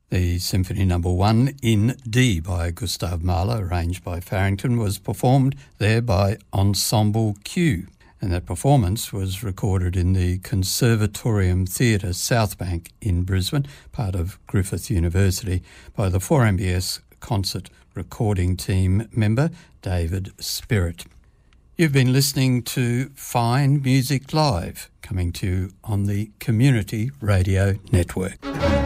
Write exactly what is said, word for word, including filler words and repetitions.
The Symphony Number One in D by Gustav Mahler, arranged by Farrington, was performed there by Ensemble Q, and that performance was recorded in the Conservatorium Theatre Southbank in Brisbane, part of Griffith University, by the four M B S concert recording team member David Spirit. You've been listening to Fine Music Live, coming to you on the Community Radio Network.